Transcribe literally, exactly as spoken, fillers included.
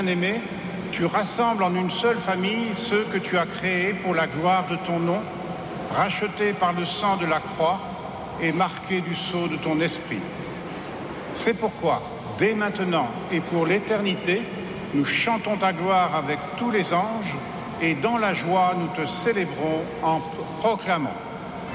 Bien-aimé, tu rassembles en une seule famille ceux que tu as créés pour la gloire de ton nom, rachetés par le sang de la croix et marqués du sceau de ton esprit. C'est pourquoi, dès maintenant et pour l'éternité, nous chantons ta gloire avec tous les anges et dans la joie, nous te célébrons en proclamant.